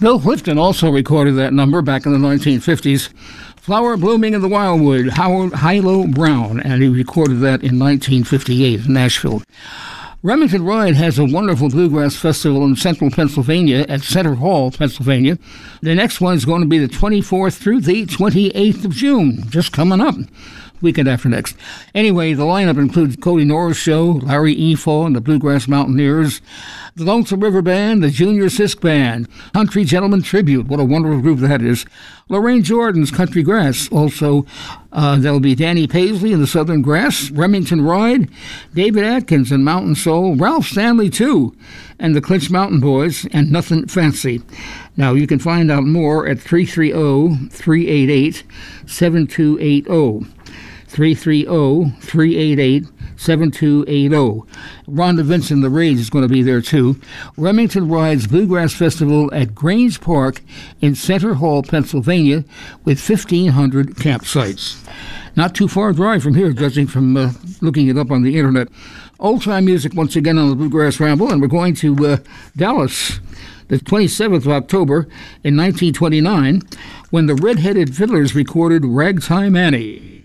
Bill Clifton also recorded that number back in the 1950s. Flower Blooming in the Wildwood, Howard Hilo Brown, and he recorded that in 1958 in Nashville. Remington Ride has a wonderful bluegrass festival in central Pennsylvania at Center Hall, Pennsylvania. The next one is going to be the 24th through the 28th of June, just coming up. Weekend after next. Anyway, the lineup includes Cody Norris Show, Larry Efo and the Bluegrass Mountaineers, the Lonesome River Band, the Junior Sisk Band, Country Gentleman Tribute, what a wonderful group that is, Lorraine Jordan's Country Grass, also there'll be Danny Paisley and the Southern Grass, Remington Ride, David Atkins and Mountain Soul, Ralph Stanley too, and the Clinch Mountain Boys, and Nothing Fancy. Now, you can find out more at 330-388-7280. 330-388-7280. Rhonda Vincent, the Rage, is going to be there too. Remington Rides Bluegrass Festival at Grange Park in Center Hall, Pennsylvania, with 1,500 campsites. Not too far a drive from here, judging from looking it up on the internet. Old-time music once again on the Bluegrass Ramble, and we're going to Dallas, the 27th of October in 1929, when the Red-Headed Fiddlers recorded Ragtime Annie.